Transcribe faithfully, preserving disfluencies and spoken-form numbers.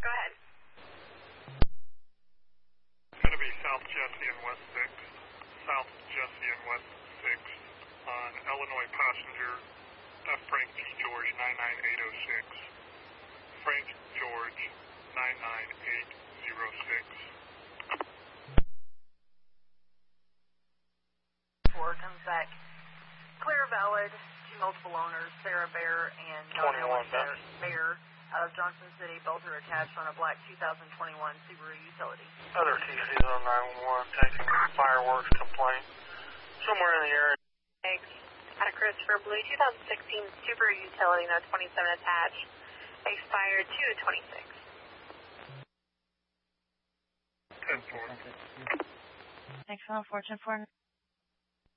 Go ahead. It's going to be South Jesse and West sixth. South Jesse and West sixth on Illinois passenger F. Frank G. George nine nine eight oh six. Frank George nine nine eight oh six. Four comes back. Clear valid to multiple owners, Sarah Bear and twenty-one Bear, Bear out of Johnson City. Both are attached on a black two thousand twenty-one Subaru Utility. Other T Cs on nine one one taking fireworks complaint. Somewhere in the area. Eggs. Out of Christopher Blue two thousand sixteen Subaru Utility, no twenty-seven attached. Expired two twenty-six. ten four. Thanks for Fortune four.